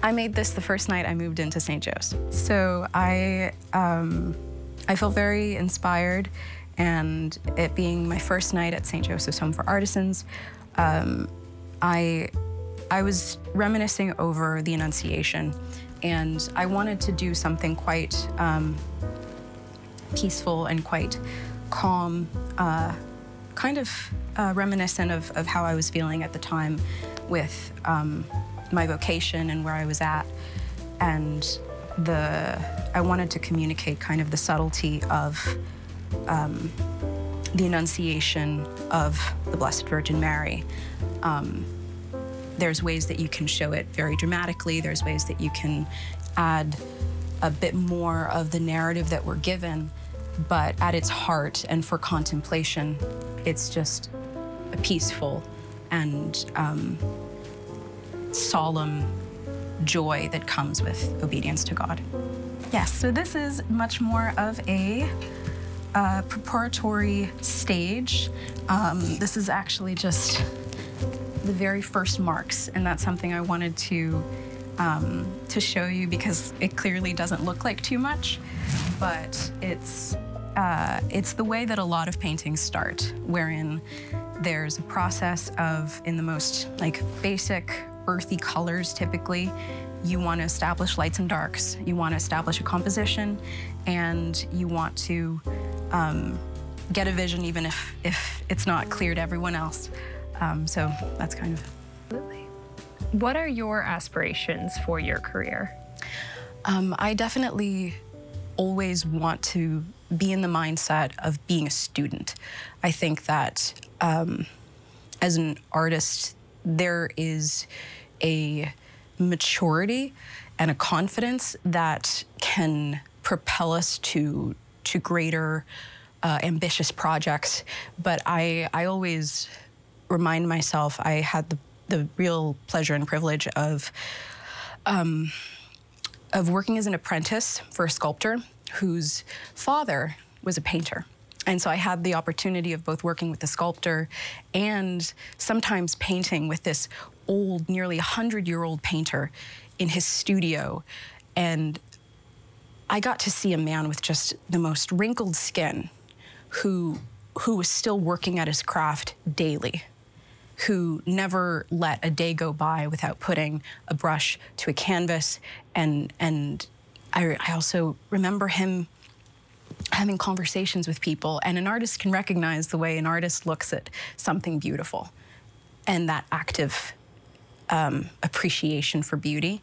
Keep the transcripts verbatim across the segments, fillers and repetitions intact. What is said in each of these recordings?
I made this the first night I moved into Saint Joe's. So I, um, I feel very inspired, and it being my first night at Saint Joseph's Home for Artisans, um, I, I was reminiscing over the Annunciation, and I wanted to do something quite um, peaceful and quite calm, uh, kind of uh, reminiscent of, of how I was feeling at the time with um, my vocation and where I was at. And the, I wanted to communicate kind of the subtlety of um, the Annunciation of the Blessed Virgin Mary. Um, there's ways that you can show it very dramatically. There's ways that you can add a bit more of the narrative that we're given, but at its heart and for contemplation, it's just a peaceful and um, solemn joy that comes with obedience to God. Yes, so this is much more of a uh, preparatory stage. Um, this is actually just the very first marks, and that's something I wanted to um, to show you because it clearly doesn't look like too much, but it's uh, it's the way that a lot of paintings start, wherein there's a process of, in the most like basic earthy colors, typically, you want to establish lights and darks, you want to establish a composition, and you want to um, get a vision even if, if it's not clear to everyone else. Um, so that's kind of... Absolutely. What are your aspirations for your career? Um, I definitely always want to be in the mindset of being a student. I think that um, as an artist, there is a maturity and a confidence that can propel us to to greater uh, ambitious projects. But I, I always remind myself I had the, the real pleasure and privilege of um, of working as an apprentice for a sculptor whose father was a painter. And so I had the opportunity of both working with the sculptor and sometimes painting with this old, nearly hundred-year-old painter in his studio. And I got to see a man with just the most wrinkled skin who, who was still working at his craft daily, who never let a day go by without putting a brush to a canvas. And, and I, I also remember him having conversations with people, and an artist can recognize the way an artist looks at something beautiful and that active um, appreciation for beauty.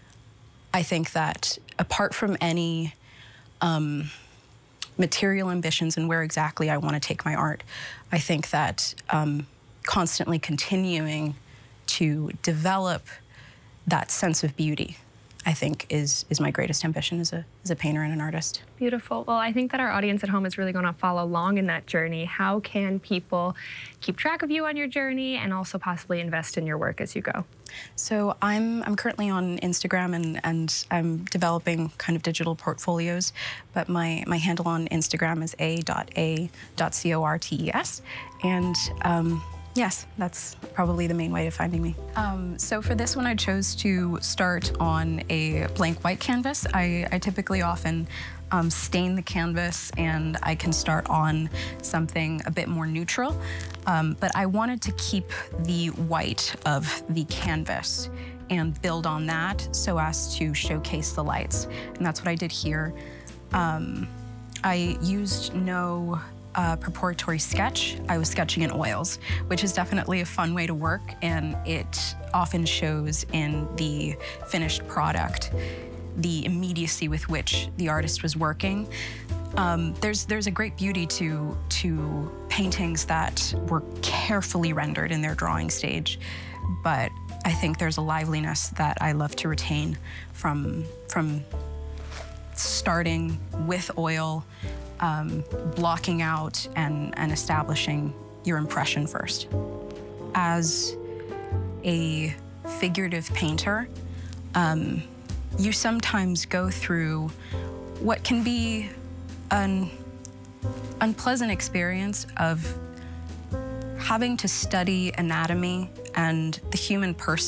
I think that apart from any um, material ambitions and where exactly I want to take my art, I think that um, constantly continuing to develop that sense of beauty, I think, is is my greatest ambition as a as a painter and an artist. Beautiful. Well, I think that our audience at home is really going to follow along in that journey. How can people keep track of you on your journey and also possibly invest in your work as you go? So I'm I'm currently on Instagram, and and I'm developing kind of digital portfolios. But my my handle on Instagram is a dot a dot cortes, and um, yes, that's probably the main way of finding me. Um, so for this one, I chose to start on a blank white canvas. I, I typically often um, stain the canvas, and I can start on something a bit more neutral. Um, but I wanted to keep the white of the canvas and build on that so as to showcase the lights. And that's what I did here. Um, I used no Uh, preparatory sketch. I was sketching in oils, which is definitely a fun way to work, and it often shows in the finished product the immediacy with which the artist was working. Um, there's there's a great beauty to to paintings that were carefully rendered in their drawing stage, but I think there's a liveliness that I love to retain from from starting with oil, Um, blocking out and, and establishing your impression first. As a figurative painter, um, you sometimes go through what can be an unpleasant experience of having to study anatomy and the human person